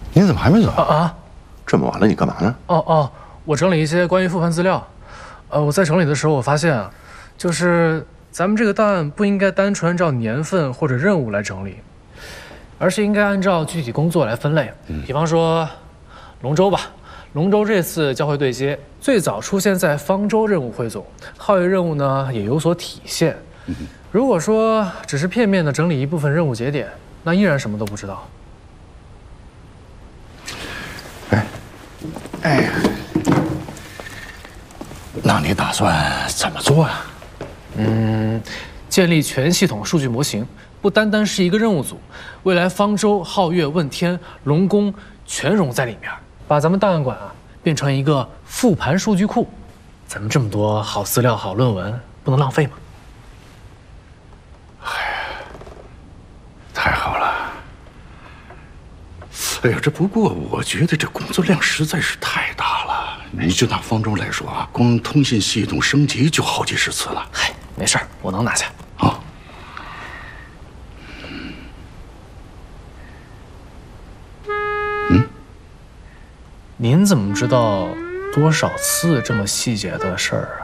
您怎么还没走啊？ 这么晚了，你干嘛呢？ 我整理一些关于复盘资料。我在整理的时候，我发现啊，就是咱们这个档案不应该单纯按照年份或者任务来整理，而是应该按照具体工作来分类。比方说，龙舟吧，龙舟这次交会对接最早出现在方舟任务汇总，皓月任务呢也有所体现。如果说只是片面的整理一部分任务节点，那依然什么都不知道。 哎，那你打算怎么做呀？ 建立全系统数据模型，不单单是一个任务组，未来方舟、皓月、问天、龙宫全融在里面，把咱们档案馆啊变成一个复盘数据库。咱们这么多好资料、好论文，不能浪费吗？ 太好了！哎呀，这不过我觉得这工作量实在是太大了。你就拿方舟来说啊，光通信系统升级就好几十次了。 嗨，没事儿，我能拿下。 啊。 您怎么知道多少次这么细节的事儿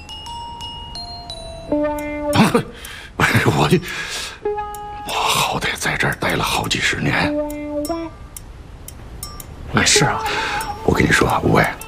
啊？ 我好歹在这儿待了好几十年。 也是啊。 我跟你说啊，吴伟。